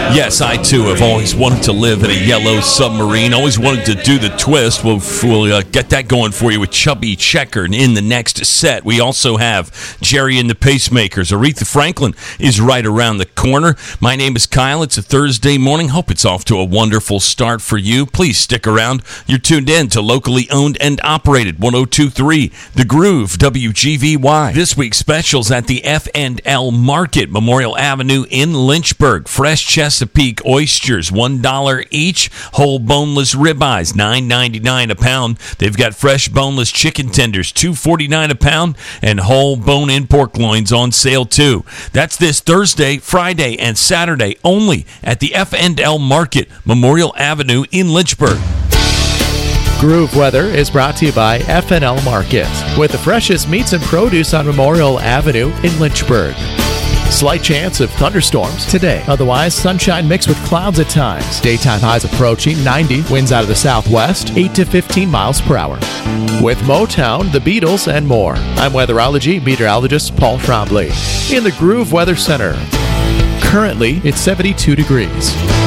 Yes, I too have always wanted to live in a yellow submarine. Always wanted to do the twist. We'll get that going for you with Chubby Checker in the next set. We also have Jerry and the Pacemakers. Aretha Franklin is right around the corner. My name is Kyle. It's a Thursday morning. Hope it's off to a wonderful start for you. Please stick around. You're tuned in to locally owned and operated 102.3 The Groove, WGVY. This week's specials at the F&L Market, Memorial Avenue in Lynchburg. Fresh Chesapeake oysters, $1 each. Whole boneless ribeyes, $9.99 a pound. They've got fresh boneless chicken tenders, $2.49 a pound, and whole bone-in pork loins on sale too. That's this Thursday, Friday, and Saturday only at the F&L Market, Memorial Avenue in Lynchburg. Groove Weather is brought to you by F&L Market, with the freshest meats and produce on Memorial Avenue in Lynchburg. Slight chance of thunderstorms today. Otherwise, sunshine mixed with clouds at times. Daytime highs approaching 90. Winds out of the southwest, 8 to 15 miles per hour. With Motown, the Beatles, and more. I'm weatherology meteorologist Paul Trombley in the Groove Weather Center. Currently, it's 72 degrees.